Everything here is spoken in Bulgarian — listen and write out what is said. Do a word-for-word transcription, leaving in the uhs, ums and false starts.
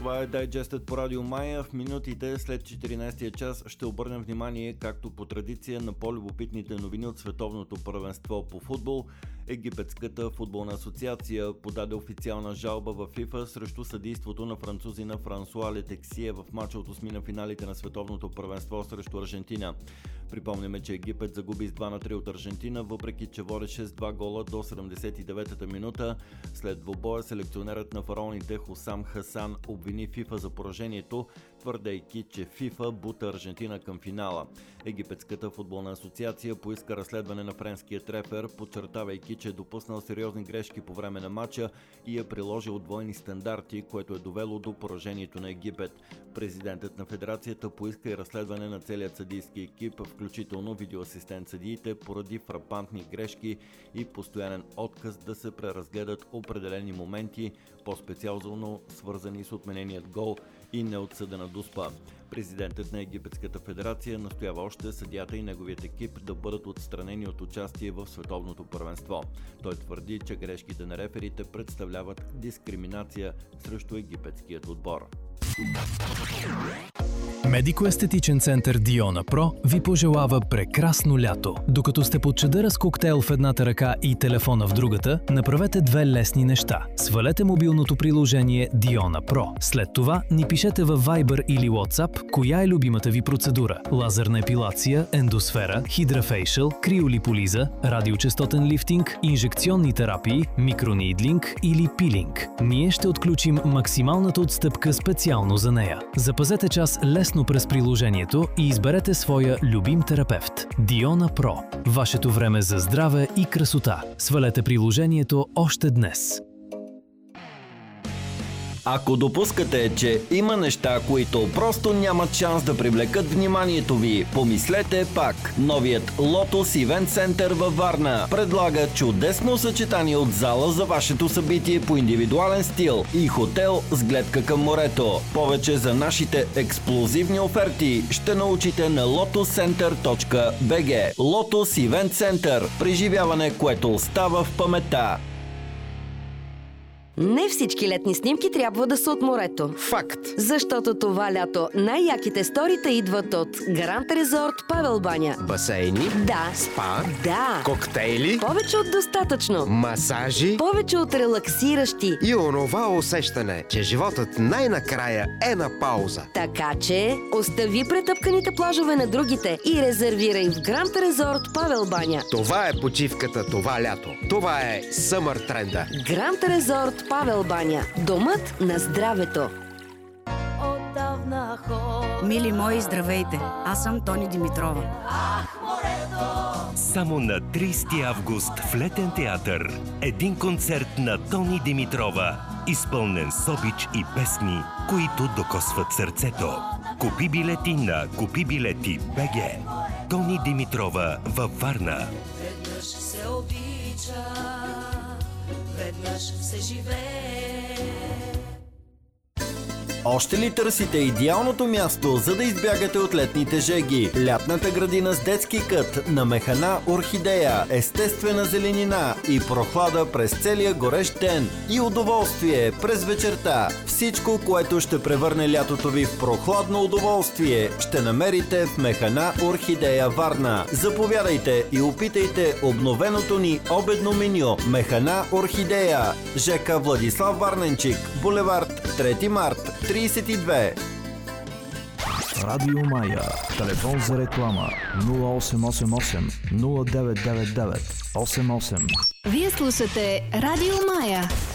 Това е дайджестът по Радио Мая. В минутите след четиринайсетия час ще обърнем внимание, както по традиция, на по-любопитните новини от световното първенство по футбол. Египетската футболна асоциация подаде официална жалба в ФИФА срещу съдийството на французина Франсуа Летексие в мача от осми на финалите на световното първенство срещу Аржентина. Припомняме, че Египет загуби с два на три от Аржентина, въпреки че водеше с два гола до седемдесет и деветата минута. След двубоя селекционерът на фараоните Хусам Хасан обвини ФИФА за поражението, твърдейки, че ФИФА бута Аржентина към финала. Египетската футболна асоциация поиска разследване на френския трефер, подчертавайки, че е допуснал сериозни грешки по време на матча и е приложил двойни стандарти, което е довело до поражението на Египет. Президентът на федерацията поиска и разследване на целият съдийски екип, включително видеоасистент съдиите, поради фрапантни грешки и постоянен отказ да се преразгледат определени моменти, по-специално свързани с отмененият гол и неотсъдена дуспа. Президентът на Египетската федерация настоява още съдията и неговият екип да бъдат отстранени от участие в световното първенство. Той твърди, че грешките на реферите представляват дискриминация срещу египетският отбор. Медико-естетичен център Диона Про ви пожелава прекрасно лято. Докато сте под чадъра с коктейл в едната ръка и телефона в другата, направете две лесни неща. Свалете мобилното приложение Диона Про. След това ни пишете във Viber или WhatsApp коя е любимата ви процедура. Лазерна епилация, ендосфера, хидрафейшъл, криолиполиза, радиочестотен лифтинг, инжекционни терапии, микронидлинг или пилинг. Ние ще отключим максималната отстъпка специално за нея. Запазете час лесно през приложението и изберете своя любим терапевт. Диона Про. Вашето време за здраве и красота. Свалете приложението още днес. Ако допускате, че има неща, които просто нямат шанс да привлекат вниманието ви, помислете пак. Новият Lotus Event Center във Варна предлага чудесно съчетание от зала за вашето събитие по индивидуален стил и хотел с гледка към морето. Повече за нашите ексклузивни оферти ще научите на lotus center точка b g. Lotus Event Center. Преживяване, което остава в паметта. Не всички летни снимки трябва да са от морето. Факт! Защото това лято най-яките сторита идват от Гранд Резорт Павел баня. Басейни? Да. Спа? Да. Коктейли? Повече от достатъчно. Масажи? Повече от релаксиращи. И онова усещане, че животът най-накрая е на пауза. Така че остави претъпканите плажове на другите и резервирай в Гранд Резорт Павел баня. Това е почивката това лято. Това е съмър тренда. Гранд Резорт Павел баня. Домът на здравето. Мили мои, здравейте! Аз съм Тони Димитрова. Само на трийсети август в Летен театър един концерт на Тони Димитрова, изпълнен с обич и песни, които докосват сърцето. Купи билети на Купи билети точка бг. Тони Димитрова във Варна. Веднъж се обича, веднъж се живее. Още ли търсите идеалното място, за да избягате от летните жеги? Лятната градина с детски кът на Механа Орхидея, естествена зеленина и прохлада през целия горещ ден и удоволствие през вечерта. Всичко, което ще превърне лятото ви в прохладно удоволствие, ще намерите в Механа Орхидея Варна. Заповядайте и опитайте обновеното ни обедно меню. Механа Орхидея, ЖК Владислав Варненчик, булевард трети март, трийсет и две. Радио Мая. Телефон за реклама нула осем осем осем нула девет девет девет осем осем. Вие слушате Радио Мая.